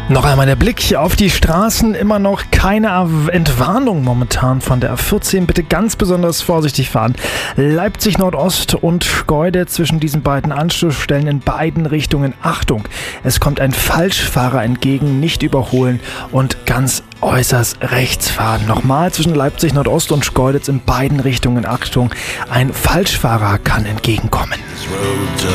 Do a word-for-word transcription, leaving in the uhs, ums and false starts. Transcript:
Noch einmal der Blick auf die Straßen, immer noch keine Entwarnung momentan von der A vierzehn. Bitte ganz besonders vorsichtig fahren. Leipzig Nordost und Schkeuditz, zwischen diesen beiden Anschlussstellen in beiden Richtungen. Achtung, es kommt ein Falschfahrer entgegen, nicht überholen und ganz äußerst rechts fahren. Nochmal zwischen Leipzig Nordost und Schkeuditz in beiden Richtungen. Achtung, ein Falschfahrer kann entgegenkommen.